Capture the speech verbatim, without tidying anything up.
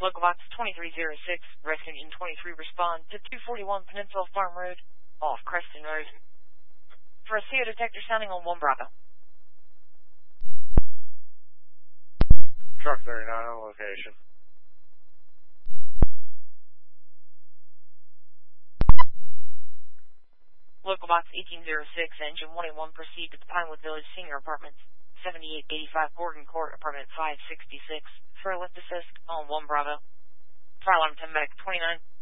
Local Box twenty-three oh six, Rescue Engine twenty-three, respond to two forty-one Peninsula Farm Road, off Creston Road. For a C O detector sounding on one Bravo. Truck thirty-nine on location. Local Box eighteen oh six, Engine one eighty-one, proceed to the Pinewood Village Senior Apartments, seventy-eight eighty-five Gordon Court, Apartment five sixty-six, for a lift assist on one Bravo. Fire alarm ten back twenty-nine.